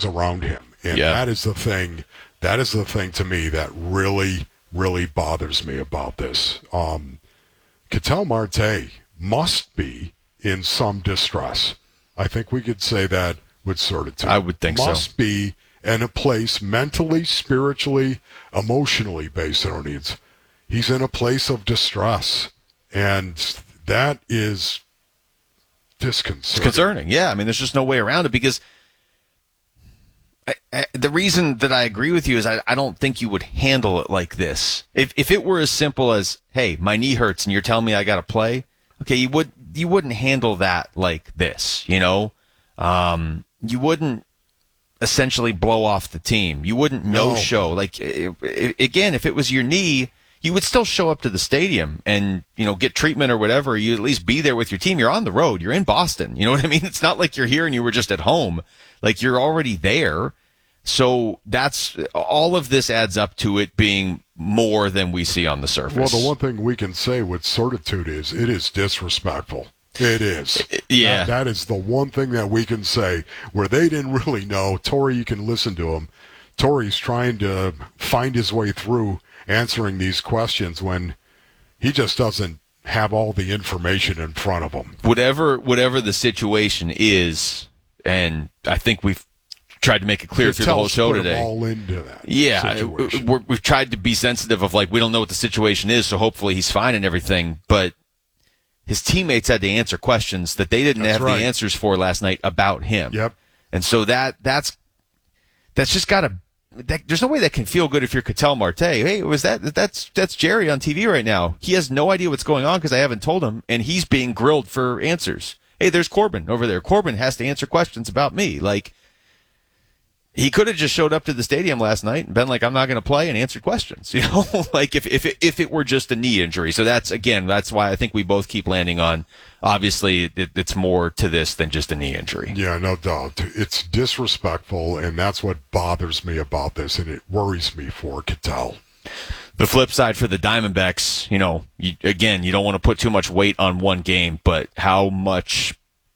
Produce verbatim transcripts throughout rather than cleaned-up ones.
around him. And yeah. that is the thing, that is the thing to me that really, really bothers me about this. Um, Ketel Marte must be in some distress. I think we could say that with certitude. I would think must so. Must be in a place mentally, spiritually, emotionally based on needs. He's in a place of distress. And that is disconcerting. It's concerning, yeah. I mean, there's just no way around it because I, I, the reason that I agree with you is I, I don't think you would handle it like this. If if it were as simple as, hey, my knee hurts and you're telling me I got to play, okay, you would you wouldn't handle that like this, you know. Um, you wouldn't essentially blow off the team. You wouldn't no show. Like it, it, again, if it was your knee, you would still show up to the stadium and, you know, get treatment or whatever. You at least be there with your team. You're on the road. You're in Boston. You know what I mean? It's not like you're here and you were just at home. Like you're already there. So that's all of this adds up to it being more than we see on the surface. Well, the one thing we can say with certitude is it is disrespectful. It is. Yeah. That, that is the one thing that we can say where they didn't really know. Torey, you can listen to him. Torey's trying to find his way through answering these questions when he just doesn't have all the information in front of him. Whatever whatever the situation is, and I think we've tried to make it clear through the whole show today. All into that yeah, we're, we've tried to be sensitive of like, we don't know what the situation is, so hopefully he's fine and everything, but his teammates had to answer questions that they didn't that's have right. the answers for last night about him. Yep. And so that that's that's just got to That, there's no way that can feel good if you're Ketel Marte. Hey, was that that's that's Jerry on T V right now? He has no idea what's going on because I haven't told him, and he's being grilled for answers. Hey, there's Corbin over there. Corbin has to answer questions about me. Like, he could have just showed up to the stadium last night and been like, I'm not going to play, and answered questions. You know, like if if it, if it were just a knee injury. So that's again, that's why I think we both keep landing on. Obviously, it, it's more to this than just a knee injury. Yeah, no doubt. It's disrespectful, and that's what bothers me about this, and it worries me for Ketel. The flip side for the Diamondbacks, you know, you, again, you don't want to put too much weight on one game, but how much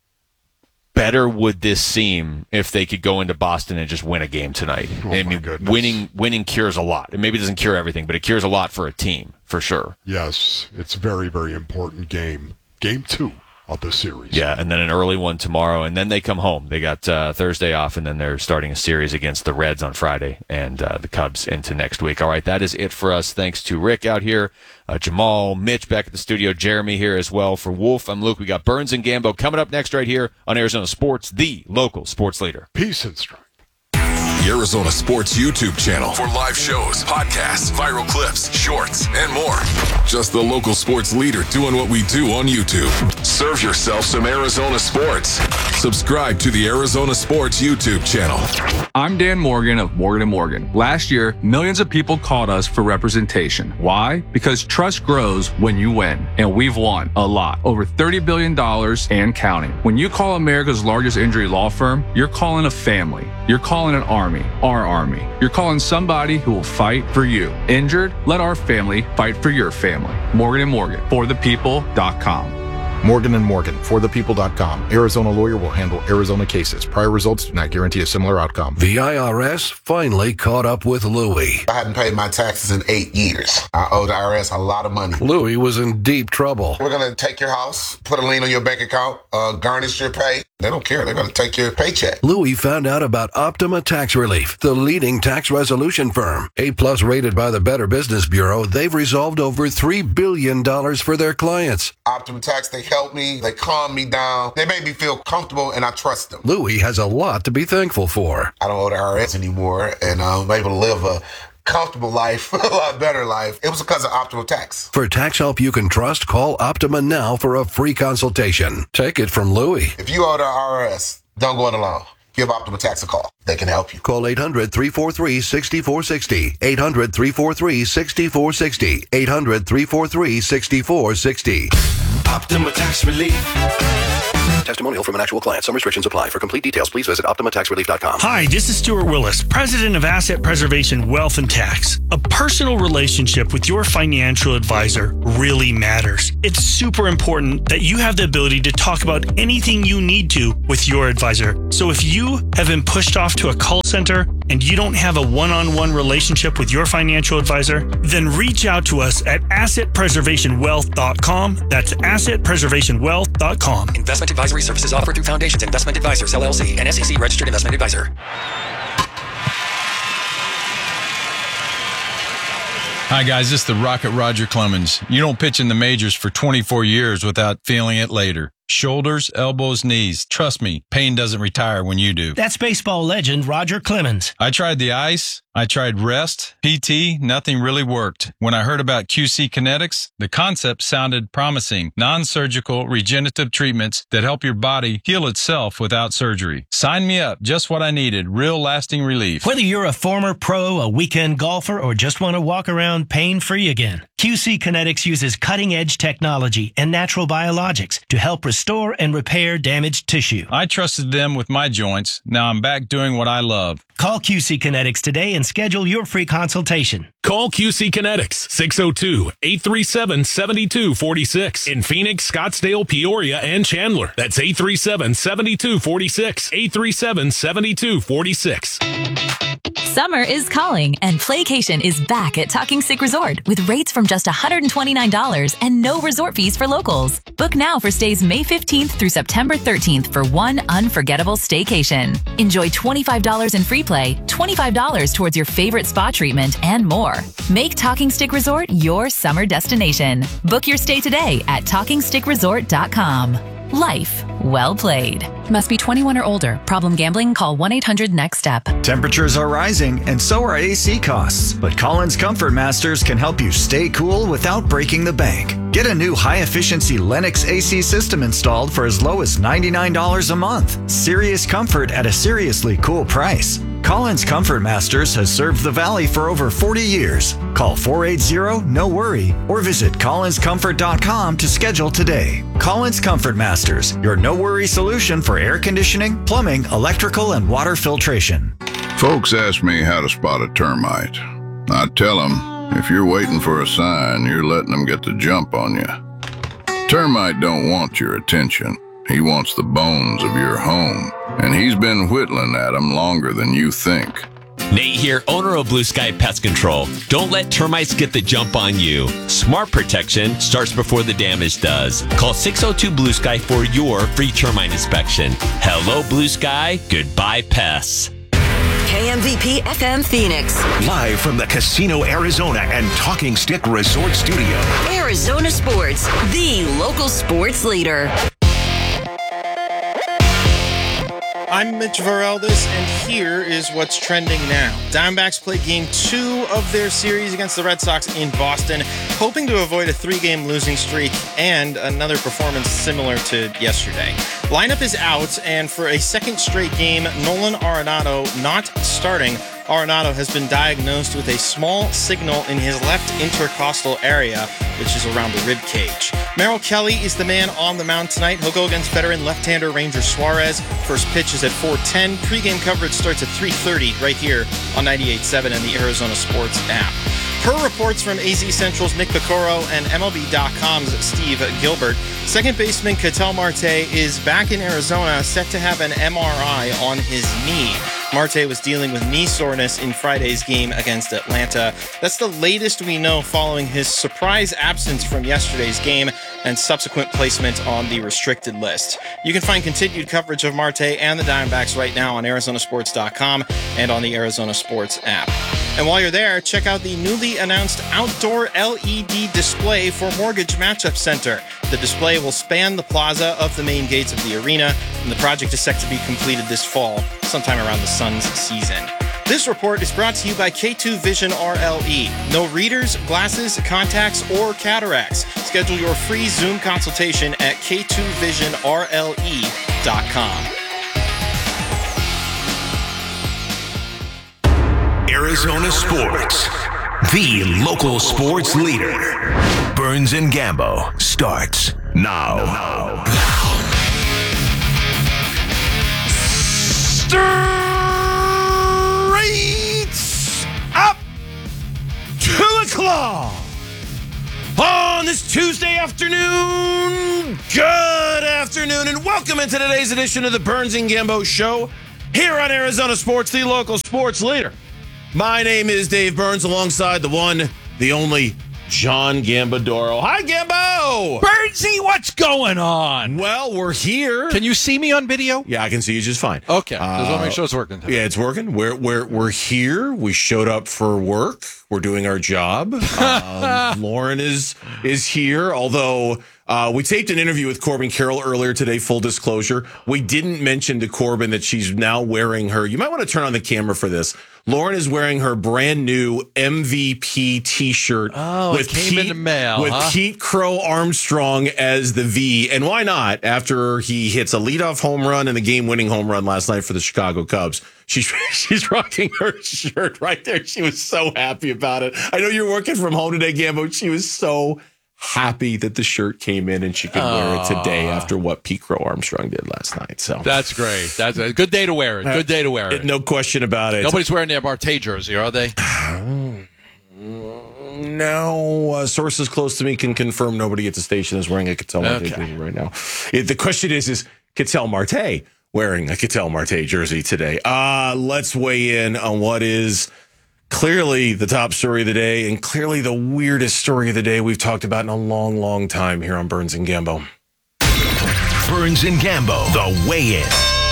better would this seem if they could go into Boston and just win a game tonight? Oh, I my mean, goodness. winning winning cures a lot. It maybe doesn't cure everything, but it cures a lot for a team, for sure. Yes, it's a very, very important game. Game two of the series. Yeah, and then an early one tomorrow, and then they come home. They got uh, Thursday off, and then they're starting a series against the Reds on Friday, and uh, the Cubs into next week. All right, that is it for us. Thanks to Rick out here, uh, Jamal, Mitch back at the studio, Jeremy here as well. For Wolf, I'm Luke. We got Burns and Gambo coming up next right here on Arizona Sports, the local sports leader. Peace and strength. The Arizona Sports YouTube channel for live shows, podcasts, viral clips, shorts, and more. Just the local sports leader doing what we do on YouTube. Serve yourself some Arizona sports. Subscribe to the Arizona Sports YouTube channel. I'm Dan Morgan of Morgan and Morgan. Last year, millions of people called us for representation. Why? Because trust grows when you win, and we've won a lot. Over thirty billion dollars and counting. When you call America's largest injury law firm, you're calling a family. You're calling an army, our army. You're calling somebody who will fight for you. Injured? Let our family fight for your family. Morgan and Morgan, for the people dot com. Morgan and Morgan, for the people dot com. Arizona lawyer will handle Arizona cases. Prior results do not guarantee a similar outcome. The I R S finally caught up with Louie. I hadn't paid my taxes in eight years. I owe the I R S a lot of money. Louie was in deep trouble. We're going to take your house, put a lien on your bank account, uh, garnish your pay. They don't care. They're going to take your paycheck. Louie found out about Optima Tax Relief, the leading tax resolution firm. A-plus rated by the Better Business Bureau, they've resolved over three billion dollars for their clients. Optima Tax, they help me. They calm me down. They make me feel comfortable, and I trust them. Louie has a lot to be thankful for. I don't owe the I R S anymore, and I'm able to live a comfortable life, a lot better life. It was because of Optima Tax. For tax help you can trust, call Optima now for a free consultation. Take it from Louie. If you owe the I R S, don't go it alone. Give Optima Tax a call. They can help you. Call eight hundred, three four three, six four six zero. eight hundred, three four three, six four six zero. eight hundred, three four three, six four six zero. Optima Tax Relief. Testimonial from an actual client. Some restrictions apply. For complete details, please visit Optima Tax Relief dot com. Hi, this is Stuart Willis, President of Asset Preservation Wealth and Tax. A personal relationship with your financial advisor really matters. It's super important that you have the ability to talk about anything you need to with your advisor. So if you have been pushed off to a call center and you don't have a one-on-one relationship with your financial advisor, then reach out to us at asset preservation wealth dot com. That's asset preservation wealth dot com. Investment advisory services offered through Foundations Investment Advisors, L L C, an S E C registered investment advisor. Hi, guys. This is the Rocket Roger Clemens. You don't pitch in the majors for twenty-four years without feeling it later. Shoulders, elbows, knees. Trust me, pain doesn't retire when you do. That's baseball legend Roger Clemens. I tried the ice. I tried rest, P T, nothing really worked. When I heard about Q C Kinetics, the concept sounded promising. Non-surgical regenerative treatments that help your body heal itself without surgery. Sign me up. Just what I needed. Real lasting relief. Whether you're a former pro, a weekend golfer, or just want to walk around pain-free again, Q C Kinetics uses cutting-edge technology and natural biologics to help restore and repair damaged tissue. I trusted them with my joints. Now I'm back doing what I love. Call Q C Kinetics today and schedule your free consultation. Call Q C Kinetics, six oh two, eight three seven, seven two four six. In Phoenix, Scottsdale, Peoria, and Chandler. That's eight three seven, seven two four six. eight three seven, seven two four six. Summer is calling, and Playcation is back at Talking Stick Resort with rates from just one hundred twenty-nine dollars and no resort fees for locals. Book now for stays May fifteenth through September thirteenth for one unforgettable staycation. Enjoy twenty-five dollars in free play, twenty-five dollars towards your favorite spa treatment, and more. Make Talking Stick Resort your summer destination. Book your stay today at talking stick resort dot com. Life well played. Must be twenty-one or older. Problem gambling? Call one eight hundred next step. Temperatures are rising, and so are A C costs. But Collins Comfort Masters can help you stay cool without breaking the bank. Get a new high-efficiency Lennox A C system installed for as low as ninety-nine dollars a month. Serious comfort at a seriously cool price. Collins Comfort Masters has served the Valley for over forty years. Call four eight zero, N O worry or visit collins comfort dot com to schedule today. Collins Comfort Masters, your no-worry solution for air conditioning, plumbing, electrical, and water filtration. Folks ask me how to spot a termite. I tell them, if you're waiting for a sign, you're letting them get the jump on you. Termite don't want your attention. He wants the bones of your home, and he's been whittling at them longer than you think. Nate here, owner of Blue Sky Pest Control. Don't let termites get the jump on you. Smart protection starts before the damage does. Call six oh two Blue Sky for your free termite inspection. Hello, Blue Sky. Goodbye, pests. K M V P F M Phoenix. Live from the Casino Arizona and Talking Stick Resort Studio. Arizona Sports, the local sports leader. I'm Mitch Vareldis, and here is what's trending now. Diamondbacks play game two of their series against the Red Sox in Boston, hoping to avoid a three-game losing streak and another performance similar to yesterday. Lineup is out, and for a second straight game, Nolan Arenado not starting. Arenado has been diagnosed with a small signal in his left intercostal area, which is around the rib cage. Merrill Kelly is the man on the mound tonight. He'll go against veteran left-hander Ranger Suarez. First pitch is at four ten. Pre-game coverage starts at three thirty right here on ninety-eight point seven and the Arizona Sports app. Per reports from A Z Central's Nick Piccoro and M L B dot com's Steve Gilbert, second baseman Ketel Marte is back in Arizona, set to have an M R I on his knee. Marte was dealing with knee soreness in Friday's game against Atlanta. That's the latest we know following his surprise absence from yesterday's game and subsequent placement on the restricted list. You can find continued coverage of Marte and the Diamondbacks right now on arizona sports dot com and on the Arizona Sports app. And while you're there, check out the newly announced outdoor L E D display for Mortgage Matchup Center. The display will span the plaza of the main gates of the arena, and the project is set to be completed this fall, sometime around the Suns season. This report is brought to you by K two Vision R L E. No readers, glasses, contacts, or cataracts. Schedule your free Zoom consultation at K two vision R L E dot com. Arizona Sports, the local sports leader. Burns and Gambo starts now. up two o'clock on this Tuesday afternoon. Good afternoon, and welcome into today's edition of the Burns and Gambo Show here on Arizona Sports, the local sports leader. My name is Dave Burns, alongside the one, the only John Gambadoro. Hi, Gambo! Burnsy, what's going on? Well, we're here. Can you see me on video? Yeah, I can see you just fine. Okay, just Uh, want to make sure it's working. Today. Yeah, it's working. We're we're we're here. We showed up for work. We're doing our job. Um, Lauren is is here. Although uh, we taped an interview with Corbin Carroll earlier today. Full disclosure, we didn't mention to Corbin that she's now wearing her. You might want to turn on the camera for this. Lauren is wearing her brand new M V P T-shirt Oh, with it came Pete, in the mail, with huh? Pete Crow Armstrong as the V. And why not? After he hits a leadoff home run and the game-winning home run last night for the Chicago Cubs, she's she's rocking her shirt right there. She was so happy about it. I know you're working from home today, Gambo. She was so happy that the shirt came in and she could wear it today after what Pete Crow Armstrong did last night. So That's great. That's a good day to wear it. Good day to wear it. no question about it. Nobody's wearing their Marte jersey, are they? No, uh, sources close to me can confirm nobody at the station is wearing a Ketel Marte Okay. jersey right now. It, the question is, is Ketel Marte wearing a Ketel Marte jersey today? Uh, let's weigh in on what is clearly the top story of the day and clearly the weirdest story of the day we've talked about in a long, long time here on Burns and Gambo. Burns and Gambo, the weigh-in.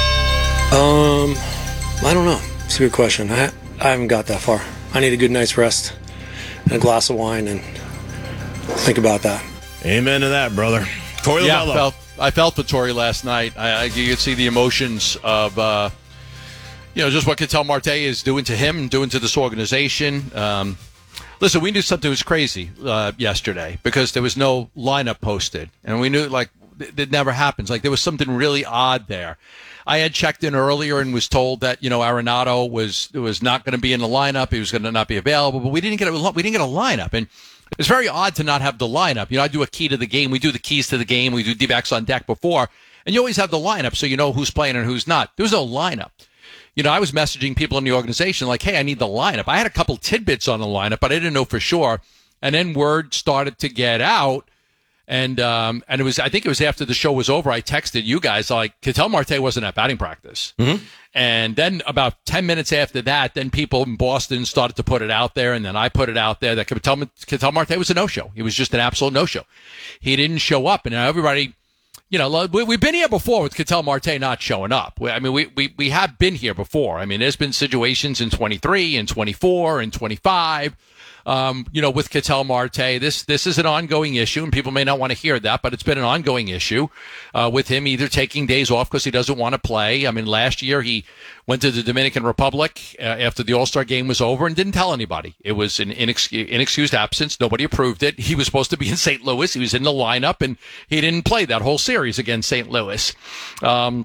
Um, I don't know. It's a good question. I, I haven't got that far. I need a good night's rest and a glass of wine and think about that. Amen to that, brother. Tori yeah, Lavello. I felt, I felt for Tori last night. I, I, you could see the emotions of, uh, you know, just what Ketel Marte is doing to him, doing to this organization. Um, listen, we knew something was crazy uh, yesterday because there was no lineup posted, and we knew like it, it never happens. Like there was something really odd there. I had checked in earlier and was told that, you know, Arenado was was not going to be in the lineup. He was going to not be available, but we didn't get a we didn't get a lineup, and it's very odd to not have the lineup. You know, I do a key to the game. We do the keys to the game. We do D-backs on deck before, and you always have the lineup so you know who's playing and who's not. There was no lineup. You know, I was messaging people in the organization like, hey, I need the lineup. I had a couple tidbits on the lineup, but I didn't know for sure. And then word started to get out. And um, and it was, I think it was after the show was over, I texted you guys, like, Ketel Marte wasn't at batting practice. Mm-hmm. And then about ten minutes after that, then people in Boston started to put it out there. And then I put it out there that Ketel, Ketel Marte was a no-show. He was just an absolute no-show. He didn't show up. And now everybody... You know, we've been here before with Ketel Marte not showing up. I mean, we, we, we have been here before. I mean, there's been situations in twenty-three and twenty-four and twenty-five, um, you know, with Ketel Marte. This this is an ongoing issue, and people may not want to hear that, but it's been an ongoing issue uh, with him either taking days off because he doesn't want to play. I mean, last year he went to the Dominican Republic uh, after the All-Star game was over and didn't tell anybody. It was an inex- inexcused absence. Nobody approved it. He was supposed to be in Saint Louis. He was in the lineup, and he didn't play that whole series against Saint Louis. Um,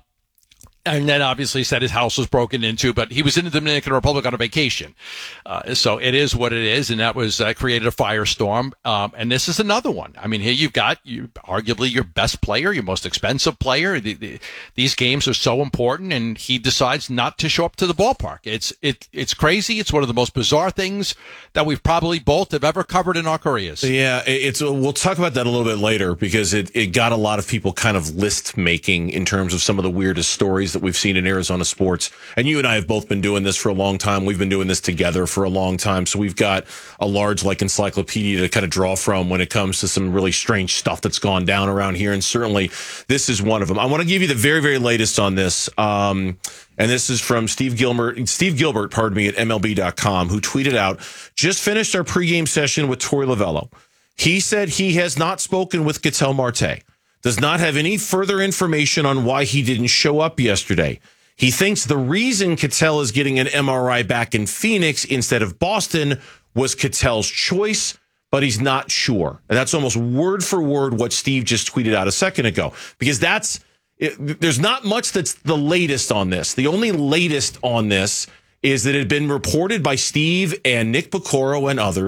and then obviously said his house was broken into, but he was in the Dominican Republic on a vacation. Uh, so it is what it is, and that was uh, created a firestorm. Um, and this is another one. I mean, here you've got you, arguably your best player, your most expensive player. The, the, these games are so important, and he decides not to show up to the ballpark. It's it it's crazy. It's one of the most bizarre things that we've probably both have ever covered in our careers. Yeah, it's. We'll talk about that a little bit later because it, it got a lot of people kind of list making in terms of some of the weirdest stories that we've seen in Arizona sports. And you and I have both been doing this for a long time. We've been doing this together for a long time. So we've got a large like encyclopedia to kind of draw from when it comes to some really strange stuff that's gone down around here. And certainly this is one of them. I want to give you the very, very latest on this. Um, and this is from Steve Gilbert, Steve Gilbert, pardon me, at M L B dot com, who tweeted out, just finished our pregame session with Tori Lavello. He said he has not spoken with Ketel Marte. Does not have any further information on why he didn't show up yesterday. He thinks the reason Ketel is getting an M R I back in Phoenix instead of Boston was Ketel's choice, but he's not sure. And that's almost word for word what Steve just tweeted out a second ago, because that's it, there's not much that's the latest on this. The only latest on this is that it had been reported by Steve and Nick Piccolo and others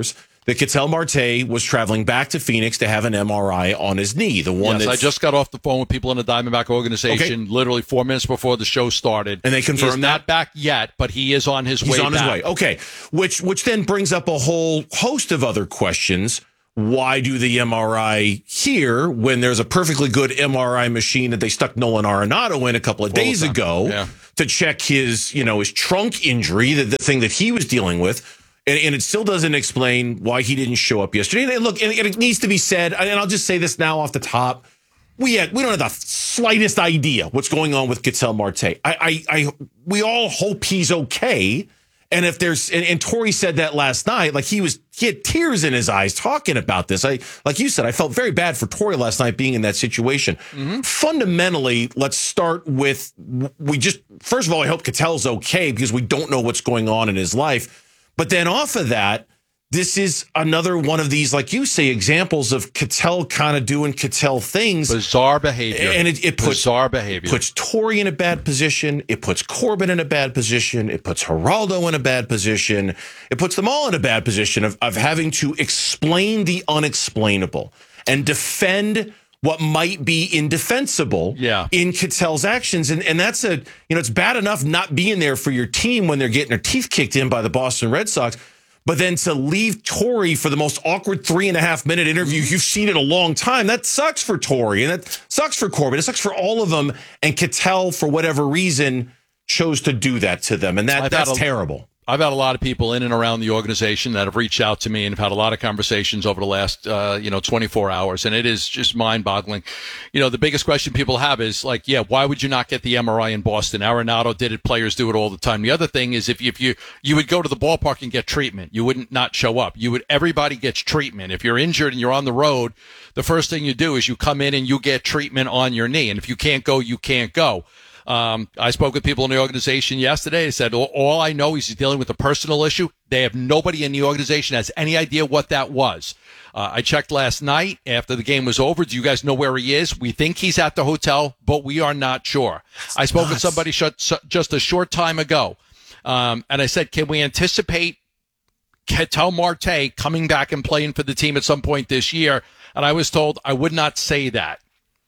that Ketel Marte was traveling back to Phoenix to have an M R I on his knee. The one yes, that I just got off the phone with people in the Diamondback organization Okay. literally four minutes before the show started. And they confirmed He's not back yet, but he is on his He's way on back. his way. Okay. Which which then brings up a whole host of other questions. Why do the M R I here when there's a perfectly good M R I machine that they stuck Nolan Arenado in a couple of All the days time. ago Yeah. to check his, you know, his trunk injury, the, the thing that he was dealing with. And, and it still doesn't explain why he didn't show up yesterday. And look, and it needs to be said, and I'll just say this now off the top. We had, we don't have the slightest idea what's going on with Ketel Marte. I, I, I, we all hope he's okay. And if there's, and, and Torrey said that last night, like he was, he had tears in his eyes talking about this. I, like you said, I felt very bad for Torrey last night being in that situation. Mm-hmm. Fundamentally, let's start with, we just, first of all, I hope Ketel's okay because we don't know what's going on in his life. But then off of that, this is another one of these, like you say, examples of Ketel kind of doing Ketel things. Bizarre behavior. And it, it puts, Bizarre behavior. puts Torrey in a bad position. It puts Corbin in a bad position. It puts Geraldo in a bad position. It puts them all in a bad position of, of having to explain the unexplainable and defend what might be indefensible yeah. in Ketel's actions. And and that's a, you know, it's bad enough not being there for your team when they're getting their teeth kicked in by the Boston Red Sox. But then to leave Torrey for the most awkward three and a half minute interview you've seen in a long time, that sucks for Torrey and that sucks for Corbin. It sucks for all of them. And Ketel, for whatever reason, chose to do that to them. And that I've that's had a- terrible. I've had a lot of people in and around the organization that have reached out to me and have had a lot of conversations over the last, uh, you know, twenty-four hours. And it is just mind boggling. You know, the biggest question people have is like, yeah, why would you not get the M R I in Boston? Arenado did it. Players do it all the time. The other thing is if you, if you, you would go to the ballpark and get treatment, you wouldn't not show up. You would, everybody gets treatment. If you're injured and you're on the road, the first thing you do is you come in and you get treatment on your knee. And if you can't go, you can't go. Um, I spoke with people in the organization yesterday. They said, all, all I know is he's dealing with a personal issue. They have nobody in the organization has any idea what that was. Uh, I checked last night after the game was over. Do you guys know where he is? We think he's at the hotel, but we are not sure. I spoke nuts. with somebody sh- just a short time ago. Um, and I said, can we anticipate Ketel Marte coming back and playing for the team at some point this year? And I was told I would not say that,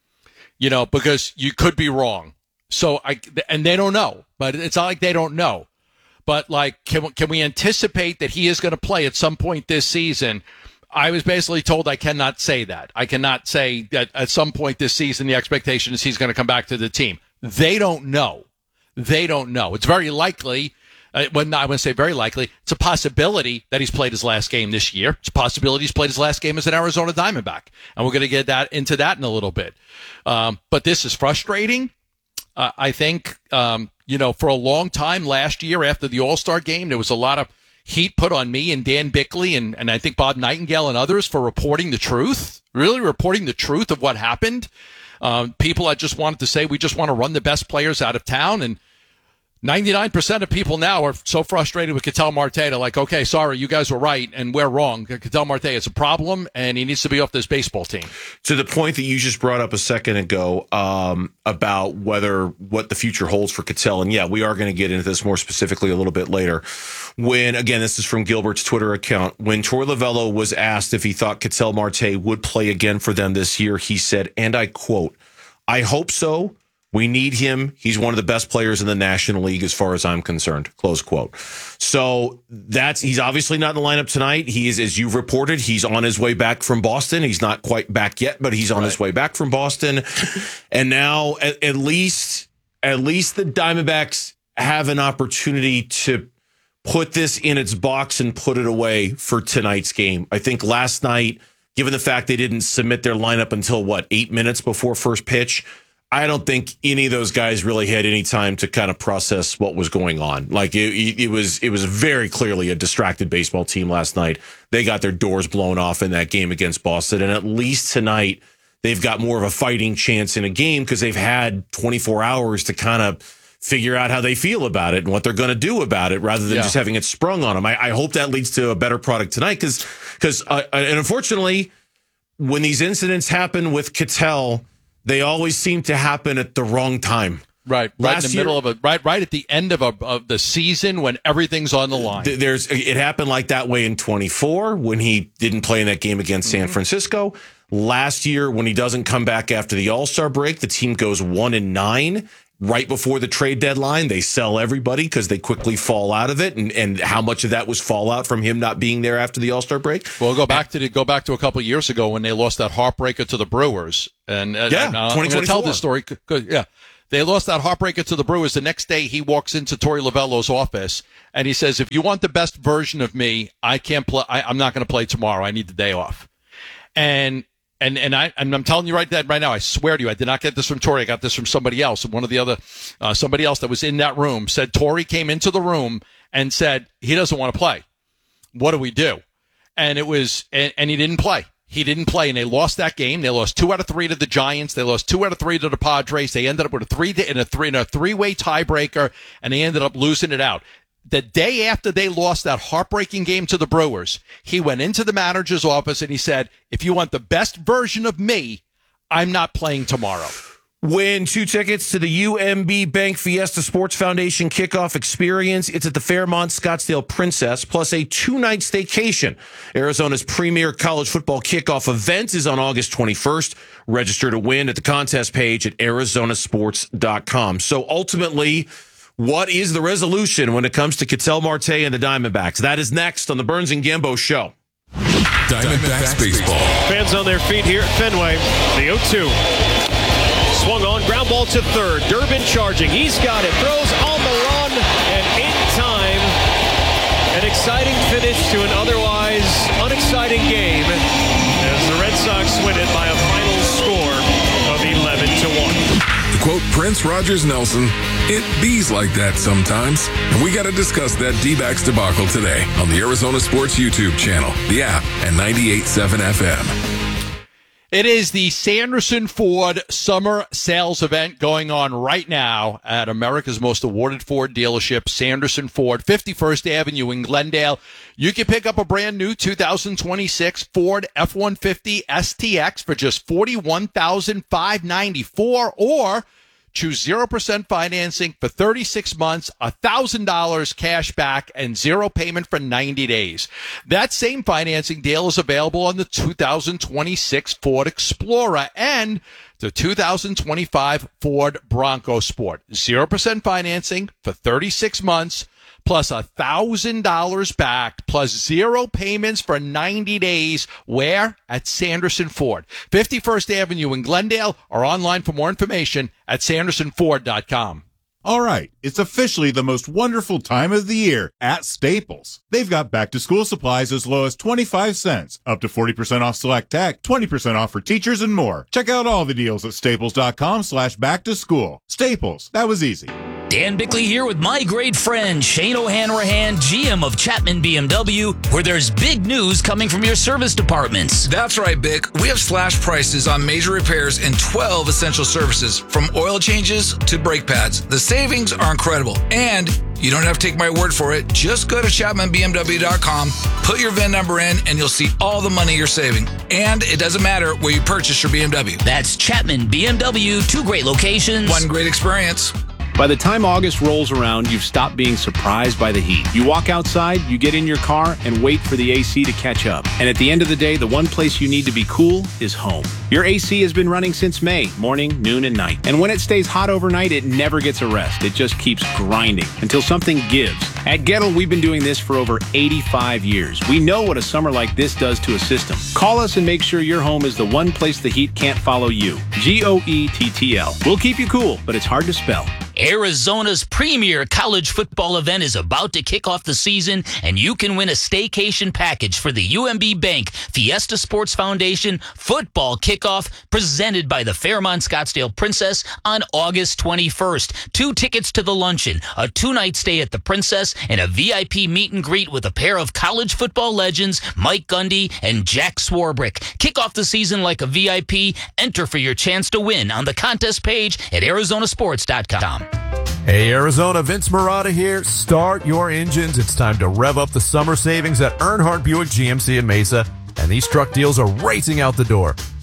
you know, because you could be wrong. So I, and they don't know, but it's not like they don't know. But like, can, can we anticipate that he is going to play at some point this season? I was basically told I cannot say that. I cannot say that at some point this season, the expectation is he's going to come back to the team. They don't know. They don't know. It's very likely. Uh, when I want to say very likely, it's a possibility that he's played his last game this year. It's a possibility he's played his last game as an Arizona Diamondback, and we're going to get that into that in a little bit. Um, but this is frustrating. Uh, I think, um, you know, for a long time last year after the All-Star game, there was a lot of heat put on me and Dan Bickley and, and I think Bob Nightingale and others for reporting the truth, really reporting the truth of what happened. Um, people that just wanted to say, we just want to run the best players out of town. And ninety-nine percent of people now are so frustrated with Ketel Marte. They're like, okay, sorry, you guys were right and we're wrong. Ketel Marte is a problem and he needs to be off this baseball team. To the point that you just brought up a second ago um, about whether what the future holds for Ketel. And yeah, we are going to get into this more specifically a little bit later. When, again, this is from Gilbert's Twitter account. When Torey Lovullo was asked if he thought Ketel Marte would play again for them this year, he said, and I quote, "I hope so. We need him. He's one of the best players in the National League as far as I'm concerned." Close quote. So that's, he's obviously not in the lineup tonight. He is, as you've reported, he's on his way back from Boston. He's not quite back yet, but he's on right. his way back from Boston. And now at, at least, at least the Diamondbacks have an opportunity to put this in its box and put it away for tonight's game. I think last night, given the fact they didn't submit their lineup until what, eight minutes before first pitch, I don't think any of those guys really had any time to kind of process what was going on. Like it, it was, it was very clearly a distracted baseball team last night. They got their doors blown off in that game against Boston. And at least tonight, they've got more of a fighting chance in a game because they've had twenty-four hours to kind of figure out how they feel about it and what they're going to do about it rather than yeah. just having it sprung on them. I, I hope that leads to a better product tonight because, because, uh, and unfortunately, when these incidents happen with Ketel, they always seem to happen at the wrong time. Right, right Last in the year, middle of a right, right at the end of a of the season when everything's on the line. th- there's it happened like that way in twenty-four when he didn't play in that game against San Francisco. Last year, when he doesn't come back after the All-Star break, the team goes one and nine. Right before the trade deadline, they sell everybody because they quickly fall out of it. And, and how much of that was fallout from him not being there after the All-Star break? Well, go back to the, go back to a couple of years ago when they lost that heartbreaker to the Brewers. And, and Yeah, and, uh, I'm going to tell this story. Good, yeah. They lost that heartbreaker to the Brewers. The next day, he walks into Torey Lovullo's office and he says, if you want the best version of me, I can't play. I, I'm not going to play tomorrow. I need the day off. And And and I and I'm telling you right that right now, I swear to you, I did not get this from Torey. I got this from somebody else. One of the other, uh, somebody else that was in that room said Torey came into the room and said he doesn't want to play. What do we do? And it was and, and he didn't play. He didn't play, and they lost that game. They lost two out of three to the Giants. They lost two out of three to the Padres. They ended up with a three in a three in a three way tiebreaker, and they ended up losing it out. The day after they lost that heartbreaking game to the Brewers, he went into the manager's office and he said, if you want the best version of me, I'm not playing tomorrow. Win two tickets to the U M B Bank Fiesta Sports Foundation kickoff experience. It's at the Fairmont Scottsdale Princess, plus a two-night staycation. Arizona's premier college football kickoff event is on August twenty-first. Register to win at the contest page at arizona sports dot com. So ultimately, what is the resolution when it comes to Ketel Marte and the Diamondbacks? That is next on the Burns and Gambo Show. Diamondbacks baseball. Fans on their feet here at Fenway. The oh two. Swung on, ground ball to third. Durbin charging. He's got it. Throws on the run and in time. An exciting finish to an otherwise unexciting game as the Red Sox win it by a final score of eleven to one. To quote Prince Rogers Nelson, it bees like that sometimes. And we got to discuss that D-backs debacle today on the Arizona Sports YouTube channel, the app, and ninety-eight point seven F M. It is the Sanderson Ford Summer Sales Event going on right now at America's most awarded Ford dealership, Sanderson Ford, fifty-first Avenue in Glendale. You can pick up a brand new two thousand twenty-six Ford F one fifty S T X for just forty-one thousand five hundred ninety-four dollars, or choose zero percent financing for thirty-six months, one thousand dollars cash back, and zero payment for ninety days. That same financing deal is available on the two thousand twenty-six Ford Explorer and the two thousand twenty-five Ford Bronco Sport. zero percent financing for thirty-six months, plus one thousand dollars back, plus zero payments for ninety days. Where? At Sanderson Ford, fifty-first Avenue in Glendale, or online for more information at sanderson ford dot com. All right, it's officially the most wonderful time of the year at Staples. They've got back-to-school supplies as low as twenty-five cents, up to forty percent off select tech, twenty percent off for teachers, and more. Check out all the deals at staples dot com slash back to school. Staples, that was easy. Dan Bickley here with my great friend Shane O'Hanrahan, G M of Chapman B M W, where there's big news coming from your service departments. That's right, Bick. We have slash prices on major repairs and twelve essential services, from oil changes to brake pads. The savings are incredible, and you don't have to take my word for it. Just go to chapman b m w dot com, put your V I N number in, and you'll see all the money you're saving. And it doesn't matter where you purchase your B M W. That's Chapman B M W, two great locations. One great experience. By the time August rolls around, you've stopped being surprised by the heat. You walk outside, you get in your car, and wait for the A C to catch up. And at the end of the day, the one place you need to be cool is home. Your A C has been running since May, morning, noon, and night. And when it stays hot overnight, it never gets a rest. It just keeps grinding until something gives. At Gettle, we've been doing this for over eighty-five years. We know what a summer like this does to a system. Call us and make sure your home is the one place the heat can't follow you. G O E T T L. We'll keep you cool, but it's hard to spell. Arizona's premier college football event is about to kick off the season, and you can win a staycation package for the U M B Bank Fiesta Sports Foundation football kickoff presented by the Fairmont Scottsdale Princess on August twenty-first. Two tickets to the luncheon, a two-night stay at the Princess, and a V I P meet and greet with a pair of college football legends, Mike Gundy and Jack Swarbrick. Kick off the season like a V I P. Enter for your chance to win on the contest page at arizona sports dot com. Hey Arizona, Vince Marotta here. Start your engines. It's time to rev up the summer savings at Earnhardt Buick G M C in Mesa, and these truck deals are racing out the door.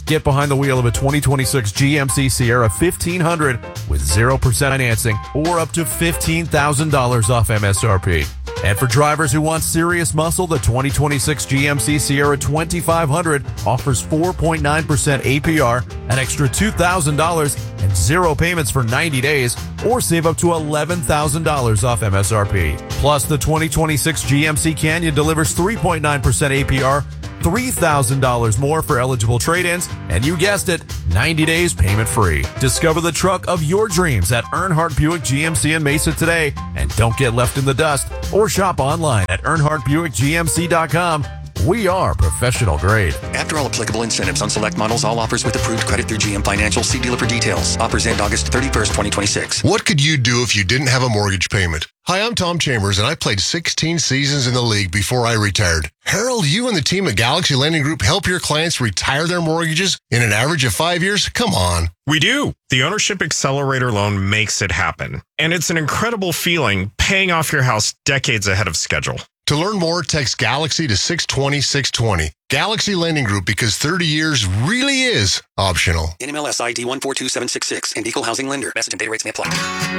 Get behind the wheel of a twenty twenty-six G M C Sierra fifteen hundred with zero percent financing or up to fifteen thousand dollars off M S R P. And for drivers who want serious muscle, the twenty twenty-six G M C Sierra twenty-five hundred offers four point nine percent A P R, an extra two thousand dollars, and zero payments for ninety days, or save up to eleven thousand dollars off M S R P. Plus, the twenty twenty-six G M C Canyon delivers three point nine percent A P R, three thousand dollars more for eligible trade-ins, and you guessed it, ninety days payment free. Discover the truck of your dreams at Earnhardt Buick G M C in Mesa today, and don't get left in the dust, or shop online at earnhardt buick g m c dot com. We are professional grade. After all applicable incentives on select models, all offers with approved credit through G M Financial. See dealer for details. Offers end August thirty-first, twenty twenty-six. What could you do if you didn't have a mortgage payment? Hi, I'm Tom Chambers, and I played sixteen seasons in the league before I retired. Harold, you and the team at Galaxy Lending Group help your clients retire their mortgages in an average of five years? Come on. We do. The Ownership Accelerator loan makes it happen. And it's an incredible feeling paying off your house decades ahead of schedule. To learn more, text Galaxy to six twenty, six twenty. Galaxy Lending Group, because thirty years really is optional. N M L S I D one four two seven six six and Equal Housing Lender. Message and data rates may apply.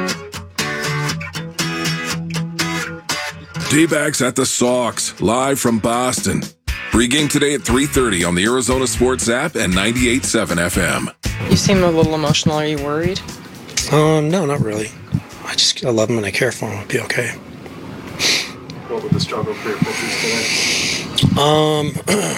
D-backs at the Sox, live from Boston. Pre-game today at three thirty on the Arizona Sports app and ninety-eight point seven F M. You seem a little emotional. Are you worried? Um, no, not really. I just I love him and I care for him. I'll be okay. What would the struggle for your pitchers today? Um,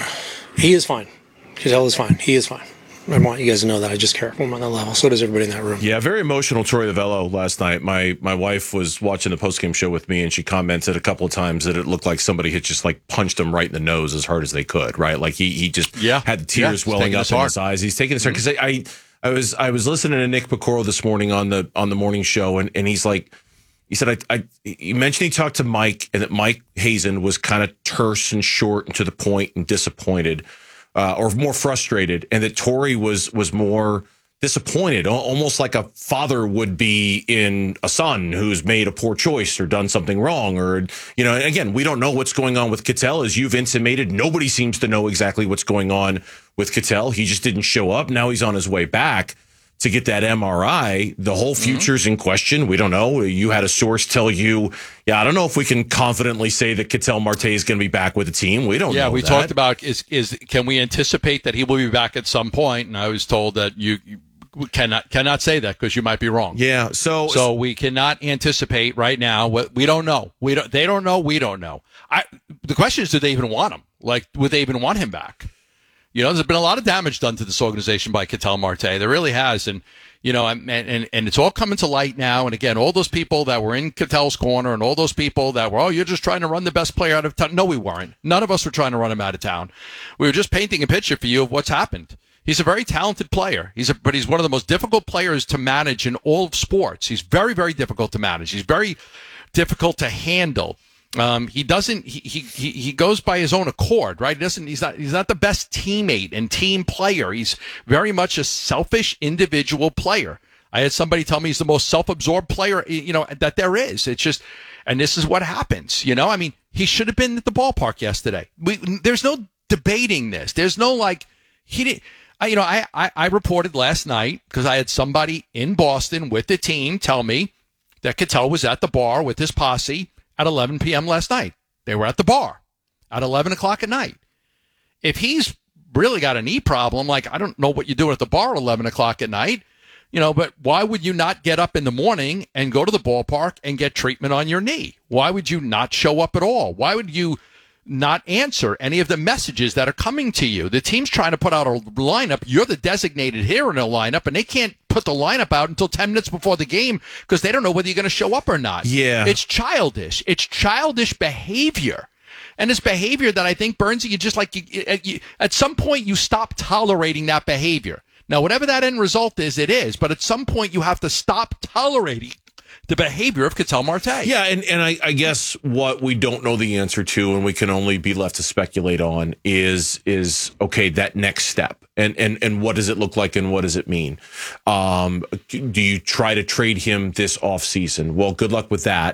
he is fine. Kittel is fine. He is fine. I want you guys to know that I just care for him on that level. So does everybody in that room. Yeah, very emotional Troy Lavello last night. My my wife was watching the postgame show with me, and she commented a couple of times that it looked like somebody had just like punched him right in the nose as hard as they could. Right, like he he just yeah. had tears yeah, welling up in heart. his eyes. He's taking his heart because I, I I was I was listening to Nick Picoro this morning on the on the morning show, and and he's like. He said, I, I, he mentioned he talked to Mike and that Mike Hazen was kind of terse and short and to the point and disappointed uh, or more frustrated. And that Torey was, was more disappointed, almost like a father would be in a son who's made a poor choice or done something wrong. Or, you know, and again, we don't know what's going on with Kittel, as you've intimated. Nobody seems to know exactly what's going on with Kittel. He just didn't show up. Now he's on his way back to get that M R I. The whole future's mm-hmm. in question. We don't know. You had a source tell you, yeah, I don't know if we can confidently say that Ketel Marte is going to be back with the team. We don't yeah, know Yeah, we that. talked about, is is can we anticipate that he will be back at some point? And I was told that you, you cannot cannot say that because you might be wrong. Yeah, so so we cannot anticipate right now. What we don't know. We don't. They don't know. We don't know. I. The question is, do they even want him? Like, would they even want him back? You know, there's been a lot of damage done to this organization by Ketel Marte. There really has. And, you know, and, and, and it's all coming to light now. And again, all those people that were in Ketel's corner and all those people that were, oh, you're just trying to run the best player out of town. No, we weren't. None of us were trying to run him out of town. We were just painting a picture for you of what's happened. He's a very talented player. He's a, but he's one of the most difficult players to manage in all of sports. He's very, very difficult to manage. He's very difficult to handle. Um, he doesn't. He, he he goes by his own accord, right? He doesn't. He's not. He's not the best teammate and team player. He's very much a selfish individual player. I had somebody tell me he's the most self-absorbed player, you know, that there is. It's just, and this is what happens. You know, I mean, he should have been at the ballpark yesterday. We, there's no debating this. There's no like he didn't. I, you know, I, I I reported last night because I had somebody in Boston with the team tell me that Ketel was at the bar with his posse at eleven p.m. last night. They were at the bar at eleven o'clock at night. If he's really got a knee problem, like, I don't know what you do at the bar at eleven o'clock at night, you know, but why would you not get up in the morning and go to the ballpark and get treatment on your knee? Why would you not show up at all? Why would you not answer any of the messages that are coming to you? The team's trying to put out a lineup. You're the designated hero in a lineup, and they can't put the lineup out until ten minutes before the game because they don't know whether you're going to show up or not. Yeah. It's childish. It's childish behavior. And it's behavior that I think, Burnsy, you just like, you, you, at some point you stop tolerating that behavior. Now, whatever that end result is, it is. But at some point you have to stop tolerating the behavior of Ketel Marte. Yeah, and, and I, I guess what we don't know the answer to, and we can only be left to speculate on, is is okay, that next step, and and and what does it look like, and what does it mean? Um, do you try to trade him this offseason? Well, good luck with that.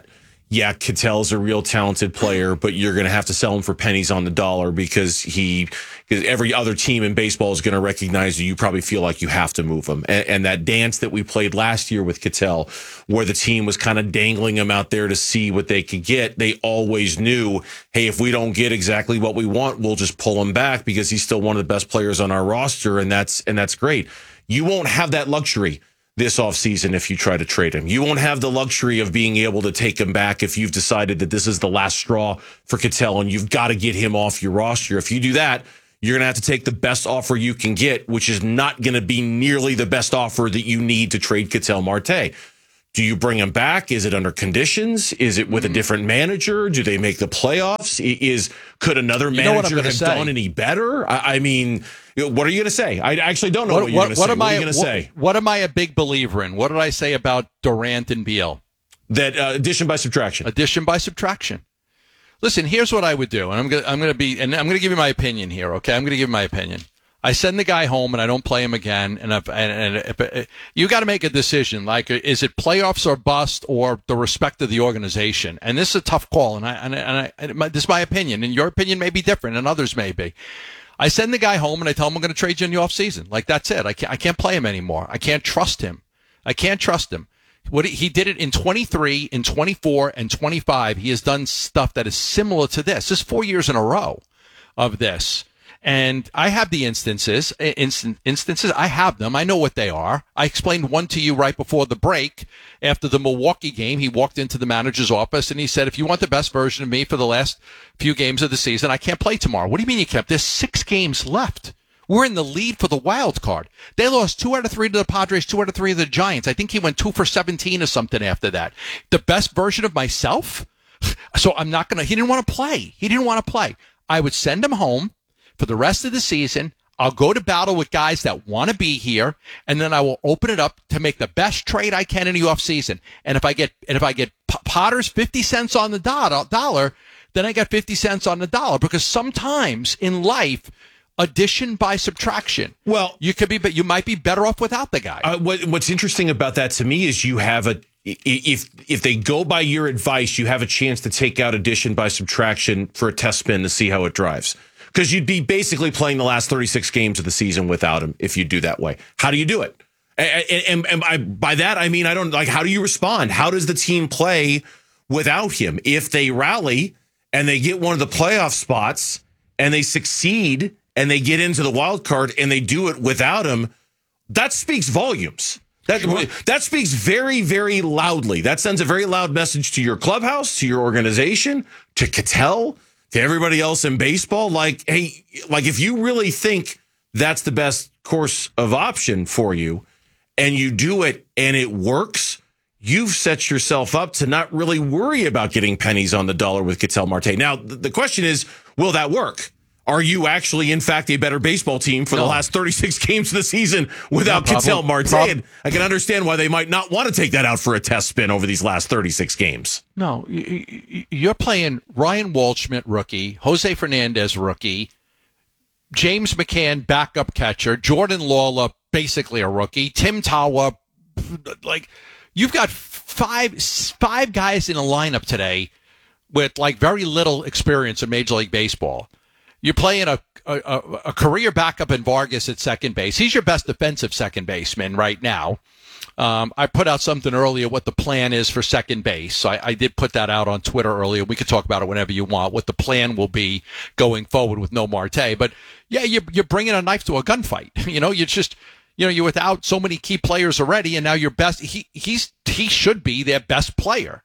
yeah, Ketel's a real talented player, but you're going to have to sell him for pennies on the dollar because he, because every other team in baseball is going to recognize you. You probably feel like you have to move him. And, and that dance that we played last year with Ketel, where the team was kind of dangling him out there to see what they could get, they always knew, hey, if we don't get exactly what we want, we'll just pull him back because he's still one of the best players on our roster, and that's and that's great. You won't have that luxury this offseason if you try to trade him. You won't have the luxury of being able to take him back if you've decided that this is the last straw for Ketel and you've got to get him off your roster. If you do that, you're going to have to take the best offer you can get, which is not going to be nearly the best offer that you need to trade Ketel Marte. Do you bring him back? Is it under conditions? Is it with a different manager? Do they make the playoffs? Is could another You know what I'm manager gonna have say. done any better? I, I mean, what are you going to say? I actually don't know what, What, you're what, going to what say. am What are I you going to what, say? what am I a big believer in? What did I say about Durant and Beal? That uh, addition by subtraction. Addition by subtraction. Listen, here's what I would do, and I'm gonna I'm gonna be and I'm gonna give you my opinion here. Okay, I'm gonna give you my opinion. I send the guy home and I don't play him again. And, if, and, and if, you got to make a decision. Like, is it playoffs or bust or the respect of the organization? And this is a tough call. And I, and I, and I and my, this is my opinion. And your opinion may be different and others may be. I send the guy home and I tell him I'm going to trade you in the offseason. Like, that's it. I can't, I can't play him anymore. I can't trust him. I can't trust him. What he, he did it in twenty-three, in twenty-four, and twenty-five. He has done stuff that is similar to this. This is four years in a row of this. And I have the instances, instant, instances. I have them. I know what they are. I explained one to you right before the break. After the Milwaukee game, he walked into the manager's office and he said, if you want the best version of me for the last few games of the season, I can't play tomorrow. What do you mean you can't? There's six games left. We're in the lead for the wild card. They lost two out of three to the Padres, two out of three to the Giants. I think he went two for seventeen or something after that. The best version of myself? So I'm not going to, he didn't want to play. He didn't want to play. I would send him home. For the rest of the season, I'll go to battle with guys that want to be here, and then I will open it up to make the best trade I can in the offseason. And if I get and if I get P- Potter's fifty cents on the dollar, then I got fifty cents on the dollar. Because sometimes in life, addition by subtraction. Well, you could be, but you might be better off without the guy. Uh, what, what's interesting about that to me is you have a if if they go by your advice, you have a chance to take out addition by subtraction for a test spin to see how it drives. Because you'd be basically playing the last thirty-six games of the season without him if you do that way. How do you do it? And, and, and I, by that, I mean, I don't like, how do you respond? How does the team play without him? If they rally and they get one of the playoff spots and they succeed and they get into the wild card and they do it without him, that speaks volumes. That, sure. that speaks very, very loudly. That sends a very loud message to your clubhouse, to your organization, to Ketel, to everybody else in baseball. Like, hey, like if you really think that's the best course of option for you and you do it and it works, you've set yourself up to not really worry about getting pennies on the dollar with Ketel Marte. Now, the question is, will that work? Are you actually, in fact, a better baseball team for no. the last thirty-six games of the season without no, Ketel Marte? And I can understand why they might not want to take that out for a test spin over these last thirty-six games. No, you're playing Ryan Waldschmidt, rookie, Jose Fernandez, rookie, James McCann, backup catcher, Jordan Lawler, basically a rookie, Tim Tawa. Like, you've got five five guys in a lineup today with like very little experience in Major League Baseball. You're playing a, a a career backup in Vargas at second base. He's your best defensive second baseman right now. Um, I put out something earlier what the plan is for second base. So I, I did put that out on Twitter earlier. We could talk about it whenever you want, what the plan will be going forward with no Marte. But, yeah, you're, you're bringing a knife to a gunfight. You know, you're just, you know, you're without so many key players already, and now your best, he he's he should be their best player.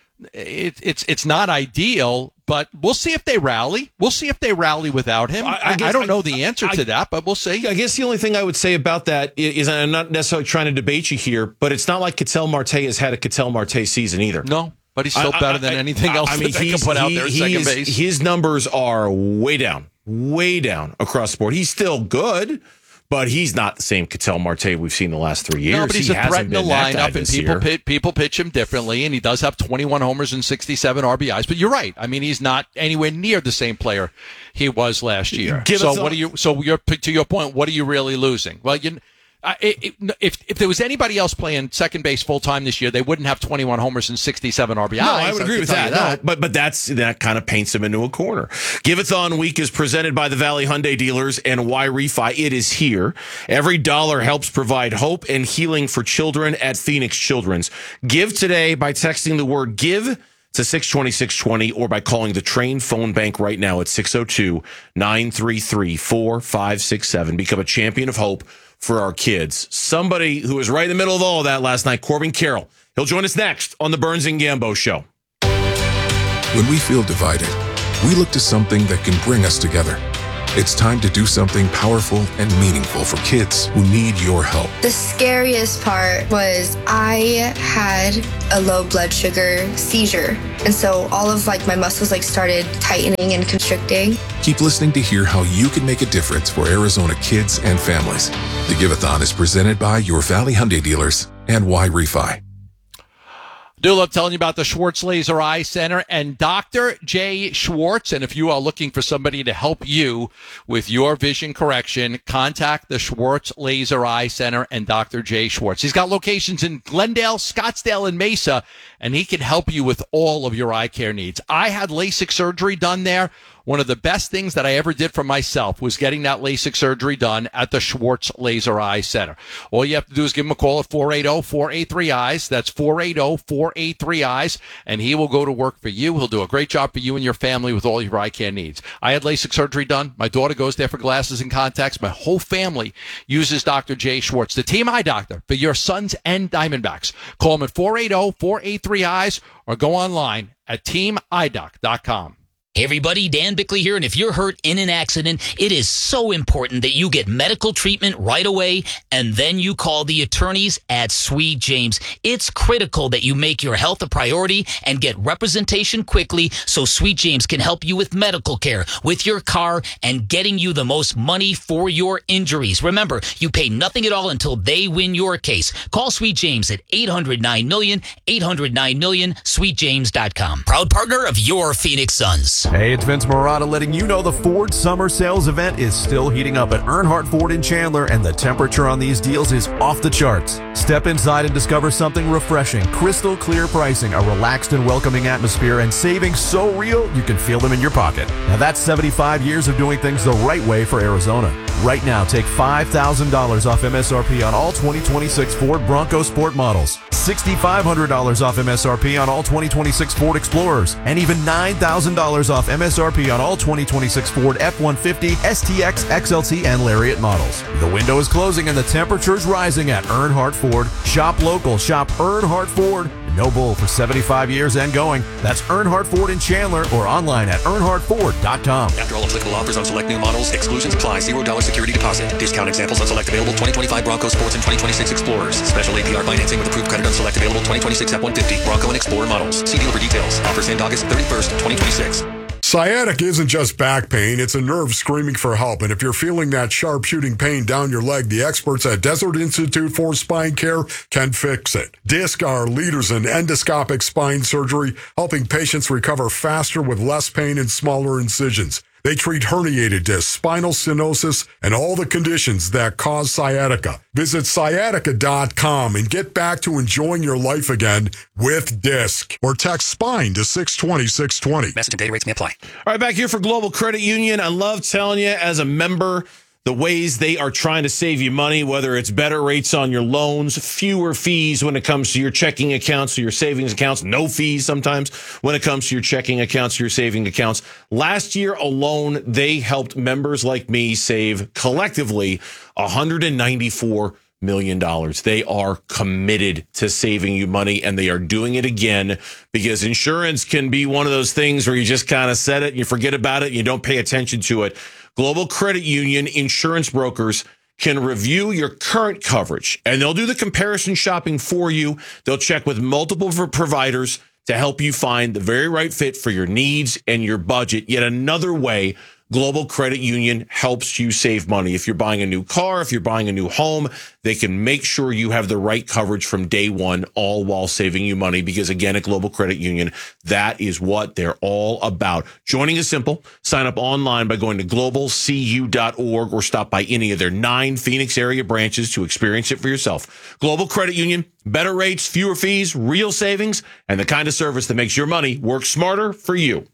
It, it's it's not ideal, but we'll see if they rally. We'll see if they rally without him. I, I, I don't know the answer I, to that, but we'll see. I guess the only thing I would say about that is, and I'm not necessarily trying to debate you here, but it's not like Ketel Marte has had a Ketel Marte season either. No, but he's still I, better I, than I, anything else I mean, that they can put out there at second is, base. His numbers are way down, way down across the board. He's still good, but he's not the same Ketel Marte we've seen the last three years. No, but he's he a threat in the lineup, and people pitch, people pitch him differently, and he does have twenty-one homers and sixty-seven R B Is. But you're right. I mean, he's not anywhere near the same player he was last year. Give so what do you? So you're to your point. What are you really losing? Well, you. Uh, it, it, if if there was anybody else playing second base full time this year, they wouldn't have twenty-one homers and sixty-seven R B Is. No, I would agree with that. that. No, but but that's that kind of paints him into a corner. Give-a-thon week is presented by the Valley Hyundai dealers and Y Refi. It is here. Every dollar helps provide hope and healing for children at Phoenix Children's. Give today by texting the word "give" to six twenty, six twenty or by calling the Train Phone Bank right now at six oh two, nine three three, four five six seven. Become a champion of hope for our kids. Somebody who was right in the middle of all of that last night, Corbin Carroll. He'll join us next on the Burns and Gambo Show. When we feel divided, we look to something that can bring us together. It's time to do something powerful and meaningful for kids who need your help. The scariest part was I had a low blood sugar seizure. And so all of like my muscles like started tightening and constricting. Keep listening to hear how you can make a difference for Arizona kids and families. The Give-a-thon is presented by your Valley Hyundai dealers and Y Refi. Do love telling you about the Schwartz Laser Eye Center and Doctor Jay Schwartz. And if you are looking for somebody to help you with your vision correction, contact the Schwartz Laser Eye Center and Doctor Jay Schwartz. He's got locations in Glendale, Scottsdale, and Mesa, and he can help you with all of your eye care needs. I had LASIK surgery done there. One of the best things that I ever did for myself was getting that LASIK surgery done at the Schwartz Laser Eye Center. All you have to do is give him a call at four eight zero, four eight three, eyes. That's four eight zero, four eight three, eyes. And he will go to work for you. He'll do a great job for you and your family with all your eye care needs. I had LASIK surgery done. My daughter goes there for glasses and contacts. My whole family uses Doctor Jay Schwartz, the team eye doctor for your Suns and Diamondbacks. Call him at four eight zero, four eight three, eyes or go online at team eye doc dot com. Hey everybody, Dan Bickley here, and if you're hurt in an accident, it is so important that you get medical treatment right away, and then you call the attorneys at Sweet James. It's critical that you make your health a priority and get representation quickly so Sweet James can help you with medical care, with your car, and getting you the most money for your injuries. Remember, you pay nothing at all until they win your case. Call Sweet James at eight hundred nine million, eight hundred nine million, sweet james dot com. Proud partner of your Phoenix Suns. Hey, it's Vince Marotta letting you know the Ford Summer Sales event is still heating up at Earnhardt Ford in Chandler, and the temperature on these deals is off the charts. Step inside and discover something refreshing, crystal clear pricing, a relaxed and welcoming atmosphere, and savings so real you can feel them in your pocket. Now that's seventy-five years of doing things the right way for Arizona. Right now, take five thousand dollars off M S R P on all twenty twenty-six Ford Bronco Sport models, six thousand five hundred dollars off M S R P on all twenty twenty-six Ford Explorers, and even nine thousand dollars off M S R P on all twenty twenty-six Ford F one fifty, S T X, X L T, and Lariat models. The window is closing and the temperature is rising at Earnhardt Ford. Shop local, shop Earnhardt Ford. No bull for seventy-five years and going. That's Earnhardt Ford in Chandler or online at earnhardt ford dot com. After all applicable offers on select new models, exclusions apply. zero dollars security deposit. Discount examples on select available twenty twenty-five Bronco Sports and twenty twenty-six Explorers. Special A P R financing with approved credit on select available twenty twenty-six F one fifty Bronco and Explorer models. See dealer for details. Offers end August thirty-first, twenty twenty-six. Sciatica isn't just back pain, it's a nerve screaming for help. And if you're feeling that sharp shooting pain down your leg, the experts at Desert Institute for Spine Care can fix it. DISC are leaders in endoscopic spine surgery, helping patients recover faster with less pain and smaller incisions. They treat herniated discs, spinal stenosis, and all the conditions that cause sciatica. Visit sciatica dot com and get back to enjoying your life again with DISC. Or text SPINE to six twenty, six twenty. Message and data rates may apply. All right, back here for Global Credit Union. I love telling you as a member the ways they are trying to save you money, whether it's better rates on your loans, fewer fees when it comes to your checking accounts or your savings accounts, no fees sometimes when it comes to your checking accounts or your saving accounts. Last year alone, they helped members like me save collectively one hundred ninety-four million dollars. They are committed to saving you money, and they are doing it again because insurance can be one of those things where you just kind of set it and you forget about it and you don't pay attention to it. Global Credit Union insurance brokers can review your current coverage, and they'll do the comparison shopping for you. They'll check with multiple providers to help you find the very right fit for your needs and your budget. Yet another way Global Credit Union helps you save money. If you're buying a new car, if you're buying a new home, they can make sure you have the right coverage from day one, all while saving you money. Because again, at Global Credit Union, that is what they're all about. Joining is simple. Sign up online by going to global c u dot org or stop by any of their nine Phoenix area branches to experience it for yourself. Global Credit Union, better rates, fewer fees, real savings, and the kind of service that makes your money work smarter for you.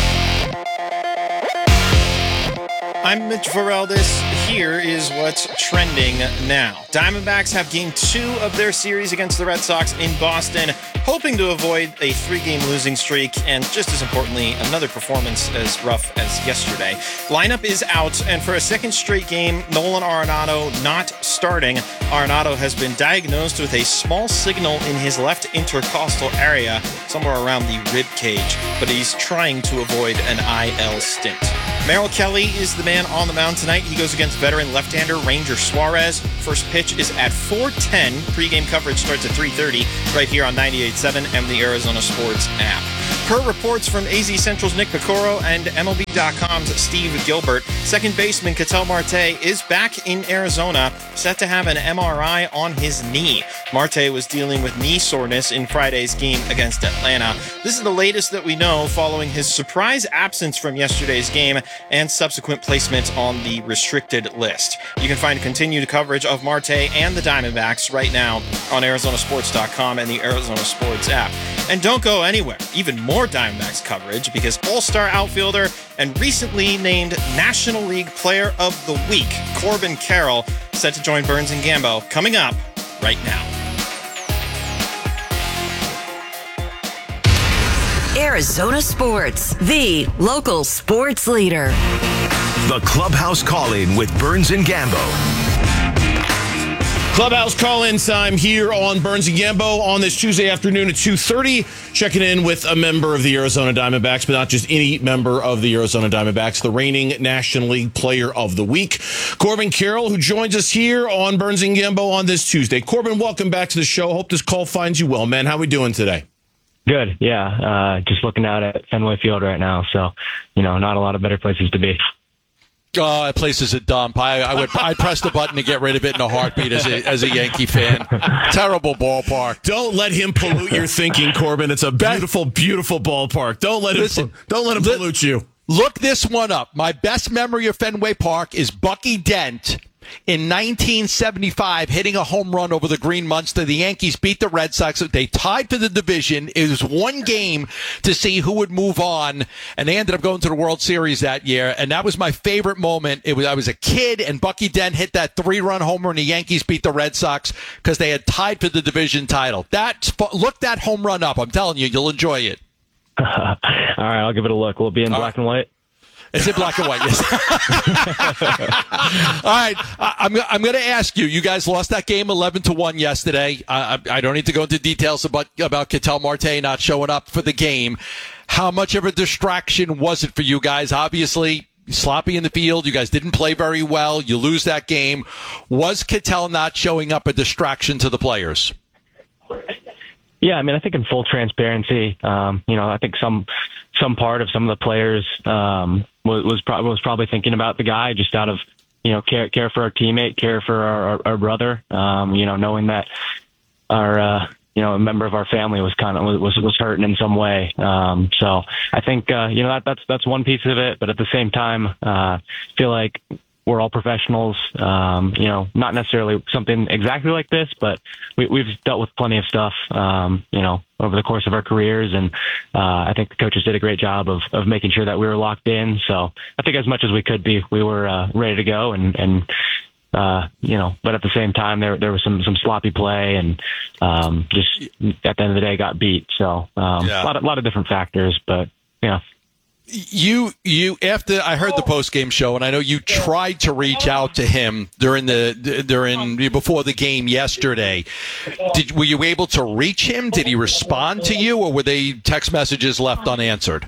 I'm Mitch Vareldis. Here is what's trending now. Diamondbacks have game two of their series against the Red Sox in Boston, hoping to avoid a three-game losing streak and, just as importantly, another performance as rough as yesterday. Lineup is out, and for a second straight game, Nolan Arenado not starting. Arenado has been diagnosed with a small signal in his left intercostal area, somewhere around the rib cage, but he's trying to avoid an I L stint. Merrill Kelly is the man on the mound tonight. He goes against veteran left-hander Ranger Suarez. First pitch is at four ten. Pre-game coverage starts at three thirty right here on ninety-eight point seven and the Arizona Sports app. Per reports from A Z Central's Nick Piccoro and M L B dot com's Steve Gilbert, second baseman Ketel Marte is back in Arizona, set to have an M R I on his knee. Marte was dealing with knee soreness in Friday's game against Atlanta. This is the latest that we know following his surprise absence from yesterday's game and subsequent placement on the restricted list. You can find continued coverage of Marte and the Diamondbacks right now on Arizona Sports dot com and the Arizona Sports app. And don't go anywhere. Even more Diamondbacks coverage, because all-star outfielder and recently named National League Player of the Week, Corbin Carroll, set to join Burns and Gambo, coming up right now. Arizona Sports, the local sports leader. The Clubhouse Call-In with Burns and Gambo. Clubhouse call-in time here on Burns and Gambo on this Tuesday afternoon at two thirty. Checking in with a member of the Arizona Diamondbacks, but not just any member of the Arizona Diamondbacks, the reigning National League Player of the Week, Corbin Carroll, who joins us here on Burns and Gambo on this Tuesday. Corbin, welcome back to the show. Hope this call finds you well, man. How we doing today? Good, yeah. Uh, just looking out at Fenway Field right now, so, you know, not a lot of better places to be. Oh, that place is a dump. I, I would I'd press the button to get rid of it in a heartbeat as a, as a Yankee fan. Terrible ballpark. Don't let him pollute your thinking, Corbin. It's a beautiful, beautiful ballpark. Don't let him Listen, don't let him li- pollute you. Look this one up. My best memory of Fenway Park is Bucky Dent in nineteen seventy-five hitting a home run over the Green Monster. The Yankees beat the Red Sox. They tied for the division. It was one game to see who would move on, and they ended up going to the World Series that year, and that was my favorite moment. It was I was a kid, and Bucky Dent hit that three-run homer, and the Yankees beat the Red Sox because they had tied for the division title. That's, look that home run up. I'm telling you, you'll enjoy it. All right, I'll give it a look. Will it be in All black right. and white? It's in black and white, yes. All right, I'm I'm going to ask you. You guys lost that game eleven to one yesterday. I, I don't need to go into details about about Ketel Marte not showing up for the game. How much of a distraction was it for you guys? Obviously, sloppy in the field. You guys didn't play very well. You lose that game. Was Ketel not showing up a distraction to the players? Yeah, I mean, I think in full transparency, um, you know, I think some some part of some of the players um, was was, pro- was probably thinking about the guy just out of, you know, care care for our teammate, care for our, our, our brother, um, you know, knowing that our, uh, you know, a member of our family was kind of was was hurting in some way. Um, so I think, uh, you know, that that's that's one piece of it. But at the same time, uh, feel like we're all professionals, um, you know, not necessarily something exactly like this, but we, we've dealt with plenty of stuff, um, you know, over the course of our careers. And uh, I think the coaches did a great job of, of making sure that we were locked in. So I think as much as we could be, we were uh, ready to go. And, and uh, you know, but at the same time, there there was some, some sloppy play and um, just at the end of the day got beat. So um, yeah. a, lot of, a lot of different factors, but, you know. You, you, after I heard the post game show, and I know you tried to reach out to him during the, during, before the game yesterday. Did, were you able to reach him? Did he respond to you, or were they text messages left unanswered?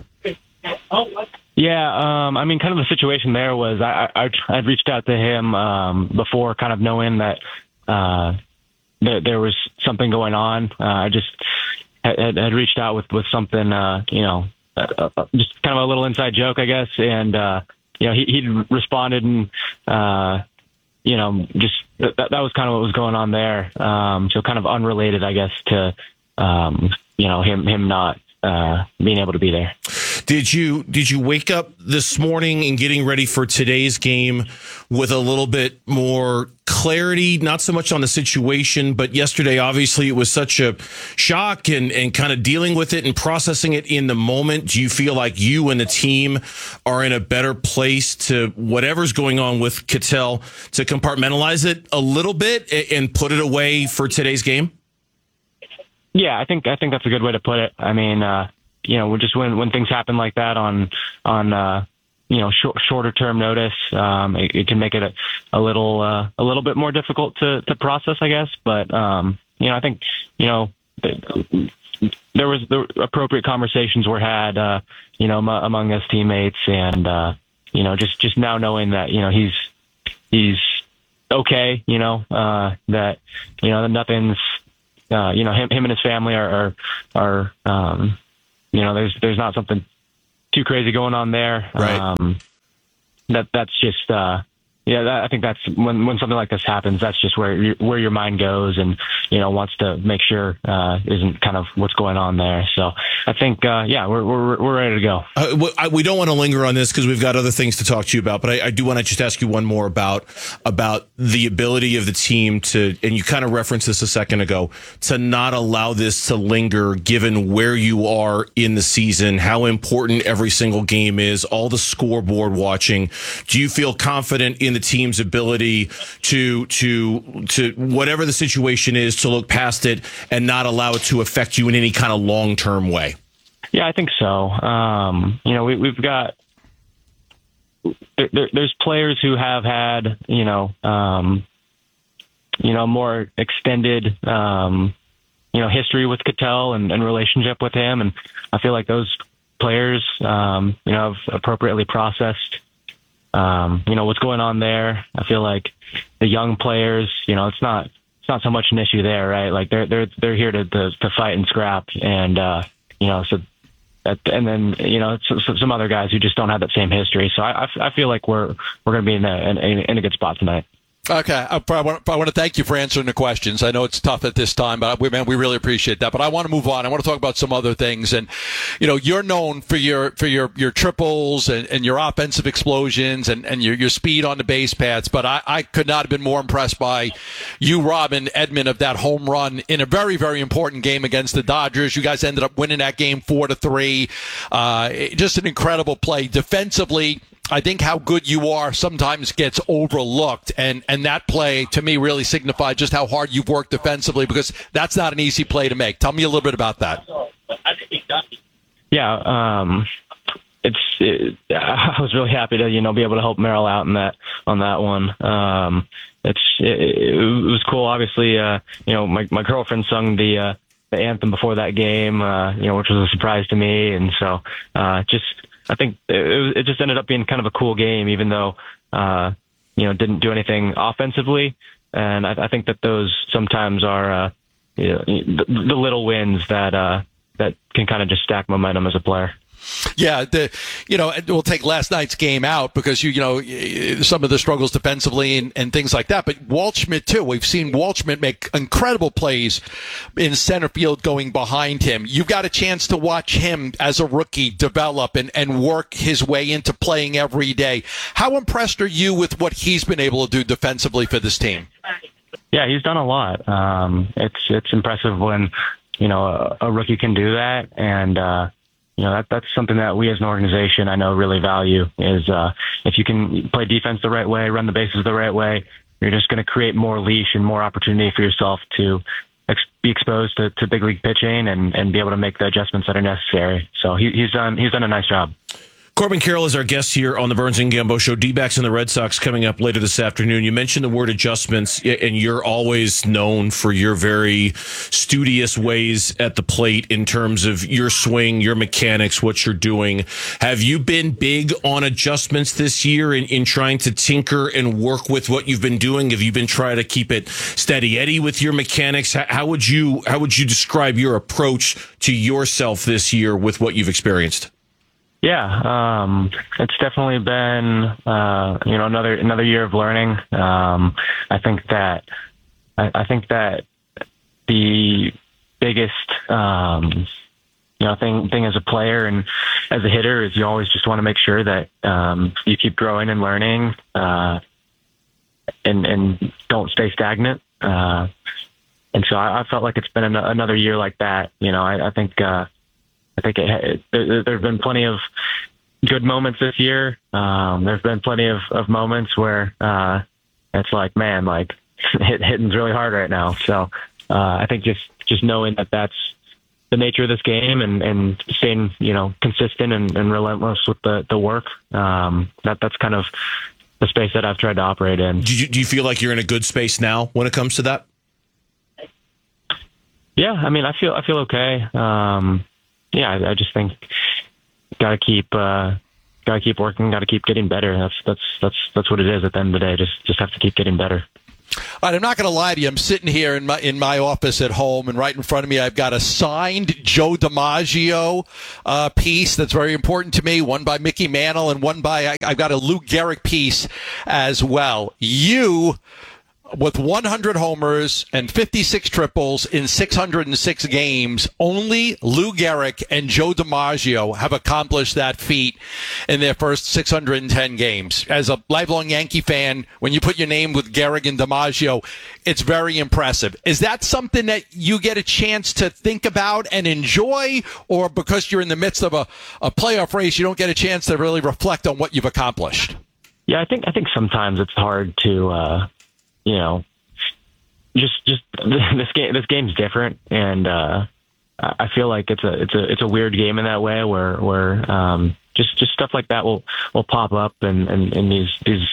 Yeah, um, I mean, kind of the situation there was I, I, I'd reached out to him um, before kind of knowing that uh, th- there was something going on. Uh, I just had, had reached out with, with something, uh, you know, Uh, just kind of a little inside joke, I guess. And, uh, you know, he he responded and uh, you know, just that that was kind of what was going on there. Um, so kind of unrelated, I guess, to um, you know, him him not uh, being able to be there. Did you did you wake up this morning and getting ready for today's game with a little bit more clarity, not so much on the situation, but yesterday, obviously, it was such a shock and, and kind of dealing with it and processing it in the moment. Do you feel like you and the team are in a better place to whatever's going on with Ketel to compartmentalize it a little bit and put it away for today's game? Yeah, I think I think that's a good way to put it. I mean, uh, you know, just when, when things happen like that on on uh, you know short, shorter term notice, um, it, it can make it a, a little uh, a little bit more difficult to, to process, I guess. But um, you know, I think you know there was the appropriate conversations were had, uh, you know, m- among us teammates, and uh, you know, just just now knowing that you know he's he's okay, you know, uh, that you know nothing's. Uh, you know, him, him and his family are, are, are um, you know, there's, there's not something too crazy going on there. Right. Um, that, that's just, uh, yeah, that, I think that's when, when something like this happens, that's just where, you, where your mind goes and, you know, wants to make sure, uh, isn't kind of what's going on there. So I think, uh, yeah, we're, we're, we're ready to go. Uh, we don't want to linger on this because we've got other things to talk to you about, but I, I do want to just ask you one more about, about the ability of the team to, and you kind of referenced this a second ago, to not allow this to linger given where you are in the season, how important every single game is, all the scoreboard watching. Do you feel confident in the team's ability to to to whatever the situation is to look past it and not allow it to affect you in any kind of long-term way? Yeah, I think so. Um, you know, we, we've got there, there's players who have had you know um, you know more extended um, you know history with Ketel and, and relationship with him, and I feel like those players um, you know have appropriately processed. Um, you know, what's going on there. I feel like the young players, you know, it's not, it's not so much an issue there, right? Like they're, they're, they're here to, to, to fight and scrap. And, uh, you know, so that, and then, you know, so, so some other guys who just don't have that same history. So I, I feel like we're, we're going to be in a, in, in a good spot tonight. Okay, I, I, want, I want to thank you for answering the questions. I know it's tough at this time, but we, man, we really appreciate that. But I want to move on. I want to talk about some other things. And you know, you're known for your for your, your triples and, and your offensive explosions and, and your, your speed on the base paths. But I, I could not have been more impressed by you, Robin Edman, of that home run in a very very important game against the Dodgers. You guys ended up winning that game four to three. Uh, just an incredible play defensively. I think how good you are sometimes gets overlooked, and, and that play to me really signified just how hard you've worked defensively, because that's not an easy play to make. Tell me a little bit about that. Yeah, um, it's it, I was really happy to you know be able to help Merrill out in that on that one. Um, it's it, it was cool. Obviously, uh, you know my my girlfriend sung the uh, the anthem before that game, uh, you know, which was a surprise to me, and so uh, just. I think it, it just ended up being kind of a cool game, even though, uh, you know, didn't do anything offensively. And I, I think that those sometimes are, uh, you know, the, the little wins that, uh, that can kind of just stack momentum as a player. Yeah, the you know we'll take last night's game out because you you know some of the struggles defensively and, and things like that. But Waldschmidt too. We've seen Waldschmidt make incredible plays in center field going behind him. You've got a chance to watch him as a rookie develop and, and work his way into playing every day. How impressed are you with what he's been able to do defensively for this team? Yeah, he's done a lot. Um, it's it's impressive when you know a, a rookie can do that, and uh, you know, that, that's something that we as an organization, I know, really value is, uh, if you can play defense the right way, run the bases the right way, you're just going to create more leash and more opportunity for yourself to ex- be exposed to, to big league pitching and, and be able to make the adjustments that are necessary. So he, he's done, he's done a nice job. Corbin Carroll is our guest here on the Burns and Gambo Show. D-backs and the Red Sox coming up later this afternoon. You mentioned the word adjustments, and you're always known for your very studious ways at the plate in terms of your swing, your mechanics, what you're doing. Have you been big on adjustments this year in, in trying to tinker and work with what you've been doing? Have you been trying to keep it steady Eddie with your mechanics? How, how would you how would you describe your approach to yourself this year with what you've experienced? Yeah, um, it's definitely been uh, you know another another year of learning. Um, I think that I, I think that the biggest um, you know thing thing as a player and as a hitter is you always just want to make sure that um, you keep growing and learning, uh, and and don't stay stagnant. Uh, and so I, I felt like it's been an, another year like that. You know, I, I think. Uh, I think it, it, there, there have been plenty of good moments this year. Um, there's been plenty of, of moments where uh, it's like, man, like hit, hitting's really hard right now. So uh, I think just, just knowing that that's the nature of this game and, and staying, you know, consistent and, and relentless with the, the work, um, that that's kind of the space that I've tried to operate in. Do you, do you feel like you're in a good space now when it comes to that? Yeah, I mean, I feel I feel okay. Um, Yeah, I, I just think gotta keep uh, gotta keep working, gotta keep getting better. That's that's that's that's what it is at the end of the day. Just just have to keep getting better. All right, I'm not going to lie to you. I'm sitting here in my in my office at home, and right in front of me, I've got a signed Joe DiMaggio uh, piece that's very important to me. One by Mickey Mantle, and one by I, I've got a Lou Gehrig piece as well. You. With one hundred homers and fifty-six triples in six hundred six games, only Lou Gehrig and Joe DiMaggio have accomplished that feat in their first six hundred ten games. As a lifelong Yankee fan, when you put your name with Gehrig and DiMaggio, it's very impressive. Is that something that you get a chance to think about and enjoy, or because you're in the midst of a, a playoff race, you don't get a chance to really reflect on what you've accomplished? Yeah, I think I think sometimes it's hard to. Uh... You know, just just this game. This game's different, and uh, I feel like it's a it's a it's a weird game in that way, where where um, just just stuff like that will, will pop up, and, and, and these these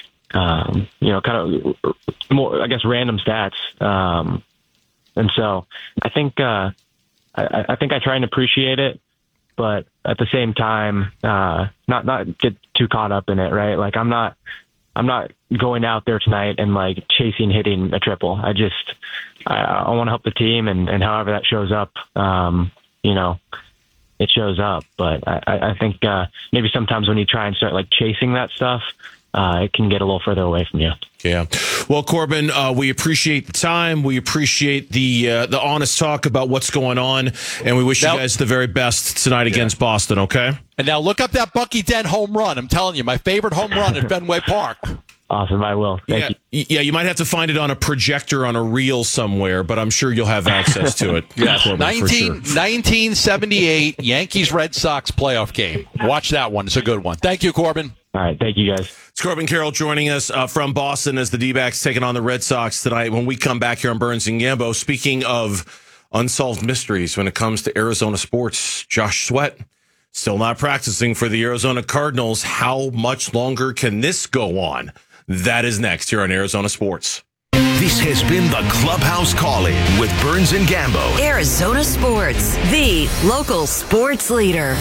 um, you know kind of more I guess random stats, um, and so I think uh, I, I think I try and appreciate it, but at the same time, uh, not not get too caught up in it, right? Like I'm not. I'm not going out there tonight and like chasing hitting a triple. I just, I, I want to help the team, and, and however that shows up, um, you know, it shows up. But I, I think uh, maybe sometimes when you try and start like chasing that stuff, uh, it can get a little further away from you. Yeah. Well, Corbin, uh, we appreciate the time. We appreciate the uh, the honest talk about what's going on, and we wish now, you guys the very best tonight yeah. against Boston, okay? And now look up that Bucky Dent home run. I'm telling you, my favorite home run at Fenway Park. Awesome, I will. Thank yeah, you. Yeah, you might have to find it on a projector on a reel somewhere, but I'm sure you'll have access to it. Yeah, Corbin, nineteen, sure. nineteen seventy-eight Yankees-Red Sox playoff game. Watch that one. It's a good one. Thank you, Corbin. All right, thank you, guys. It's Corbin Carroll joining us uh, from Boston as the D-backs taking on the Red Sox tonight. When we come back here on Burns and Gambo, speaking of unsolved mysteries when it comes to Arizona sports, Josh Sweat still not practicing for the Arizona Cardinals. How much longer can this go on? That is next here on Arizona Sports. This has been the Clubhouse Call-In with Burns and Gambo. Arizona Sports, the local sports leader.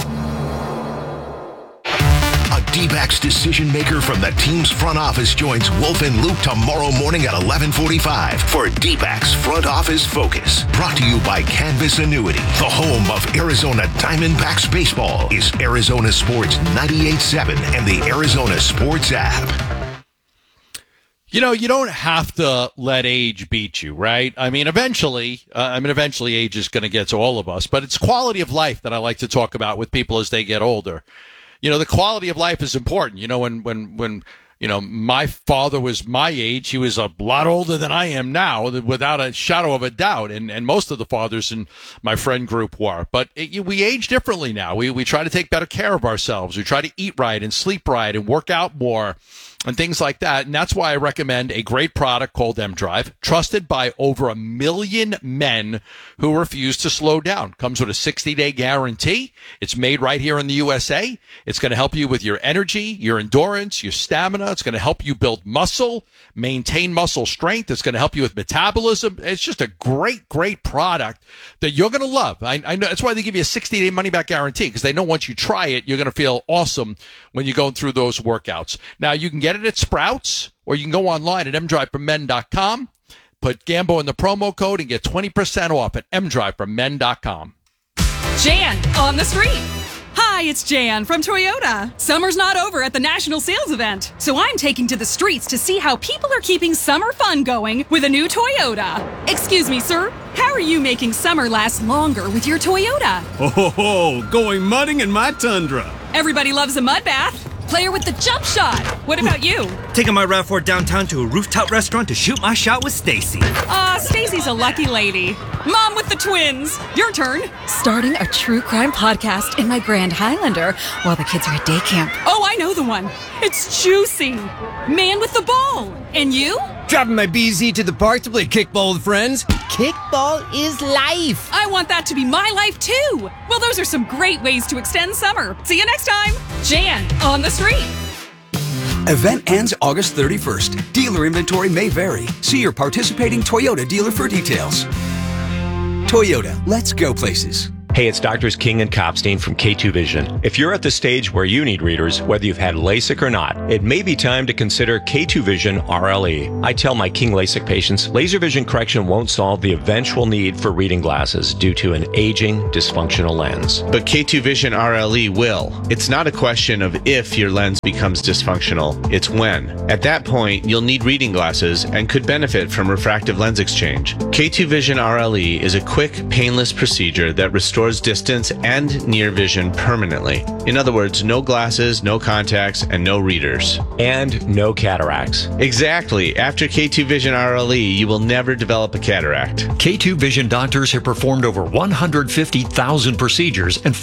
A D-backs decision maker from the team's front office joins Wolf and Luke tomorrow morning at eleven forty-five for D-backs Front Office Focus. Brought to you by Canvas Annuity. The home of Arizona Diamondbacks baseball is Arizona Sports ninety-eight point seven and the Arizona Sports app. You know, you don't have to let age beat you, right? I mean, eventually, uh, I mean, eventually age is going to get to all of us, but it's quality of life that I like to talk about with people as they get older. You know, the quality of life is important. You know, when, when, when, you know, my father was my age, he was a lot older than I am now, without a shadow of a doubt. And, and most of the fathers in my friend group were, but it, we age differently now. We, we try to take better care of ourselves. We try to eat right and sleep right and work out more and things like that. And that's why I recommend a great product called M-Drive, trusted by over a million men who refuse to slow down. Comes with a sixty-day guarantee. It's made right here in the U S A. It's going to help you with your energy, your endurance, your stamina. It's going to help you build muscle, maintain muscle strength. It's going to help you with metabolism. It's just a great, great product that you're going to love. I, I know that's why they give you a sixty-day money-back guarantee, because they know once you try it, you're going to feel awesome when you're going through those workouts. Now, you can get it at Sprouts, or you can go online at m drive for men dot com. Put Gambo in the promo code and get twenty percent off at m drive for men dot com. Jan on the street. Hi, it's Jan from Toyota. Summer's not over at the National Sales Event, so I'm taking to the streets to see how people are keeping summer fun going with a new Toyota. Excuse me, sir. How are you making summer last longer with your Toyota? Oh, ho, ho, going mudding in my Tundra. Everybody loves a mud bath. Player with the jump shot. What about you? Taking my RAV four downtown to a rooftop restaurant to shoot my shot with Stacy. Ah, uh, Stacy's a lucky lady. Mom with the twins. Your turn. Starting a true crime podcast in my Grand Highlander while the kids are at day camp. Oh, I know the one. It's juicy. Man with the ball. And you? Driving my B Z to the park to play kickball with friends. Kickball is life. I want that to be my life too. Well, those are some great ways to extend summer. See you next time. Jan on the street. Event ends August thirty-first. Dealer inventory may vary. See your participating Toyota dealer for details. Toyota, let's go places. Hey, it's Doctors King and Kopstein from K two Vision. If you're at the stage where you need readers, whether you've had LASIK or not, it may be time to consider K two Vision R L E. I tell my King LASIK patients, laser vision correction won't solve the eventual need for reading glasses due to an aging, dysfunctional lens. But K two Vision R L E will. It's not a question of if your lens becomes dysfunctional, it's when. At that point, you'll need reading glasses and could benefit from refractive lens exchange. K two Vision R L E is a quick, painless procedure that restores distance and near vision permanently. In other words, no glasses, no contacts, and no readers. And no cataracts. Exactly. After K two Vision R L E, you will never develop a cataract. K two Vision doctors have performed over one hundred fifty thousand procedures and